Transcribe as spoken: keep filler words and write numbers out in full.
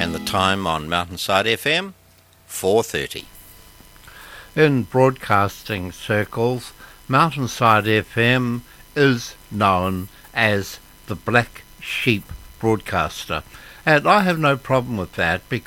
And the time on Mountainside F M, four thirty. In broadcasting circles, Mountainside F M is known as the Black Sheep broadcaster. And I have no problem with that because